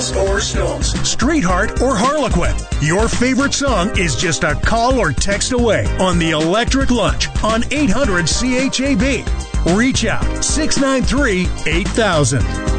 Beatles or Stones, Streetheart or Harlequin. Your favorite song is just a call or text away on the Electric Lunch on 800 CHAB. Reach out 693-8000.